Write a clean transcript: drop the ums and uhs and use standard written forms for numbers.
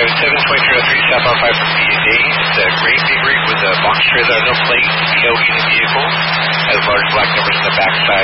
72303 southbound 5 from PA It's a gray big rig with a box trailer, no plate, tailgating vehicle. Has large black numbers on the backside.